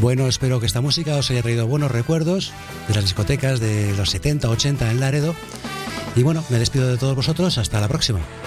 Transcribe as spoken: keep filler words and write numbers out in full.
Bueno, espero que esta música os haya traído buenos recuerdos de las discotecas de los setenta, ochenta en Laredo. Y bueno, me despido de todos vosotros. Hasta la próxima.